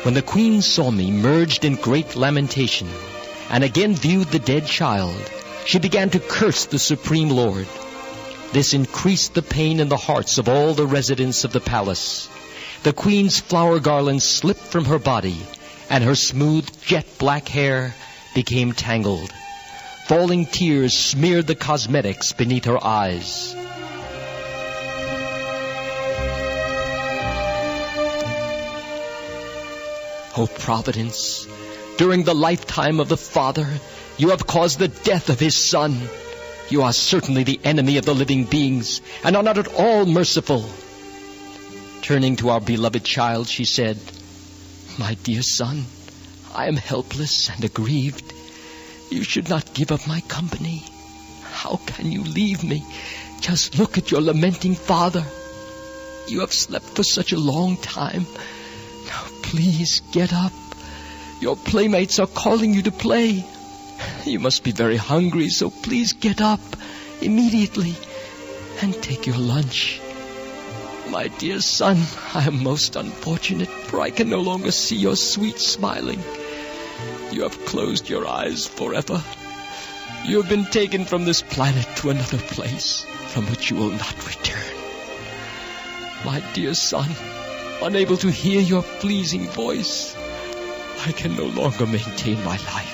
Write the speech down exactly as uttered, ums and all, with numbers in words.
When the queen saw me merged in great lamentation, and again viewed the dead child, she began to curse the Supreme Lord. This increased the pain in the hearts of all the residents of the palace. The queen's flower garland slipped from her body, and her smooth jet black hair became tangled. Falling tears smeared the cosmetics beneath her eyes. O Providence, during the lifetime of the Father, you have caused the death of his Son. You are certainly the enemy of the living beings, and are not at all merciful. Turning to our beloved child, she said, "My dear son, I am helpless and aggrieved. You should not give up my company. How can you leave me? Just look at your lamenting father. You have slept for such a long time. Now please get up. Your playmates are calling you to play. You must be very hungry, so please get up immediately and take your lunch. My dear son, I am most unfortunate, for I can no longer see your sweet smiling. You have closed your eyes forever. You have been taken from this planet to another place from which you will not return. My dear son, unable to hear your pleasing voice, I can no longer maintain my life.